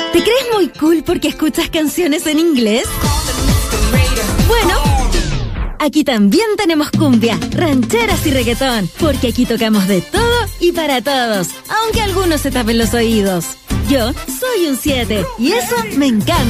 ¿Te crees muy cool porque escuchas canciones en inglés? Bueno, aquí también tenemos cumbia, rancheras y reggaetón, porque aquí tocamos de todo y para todos, aunque algunos se tapen los oídos. Yo soy un 7 y eso me encanta.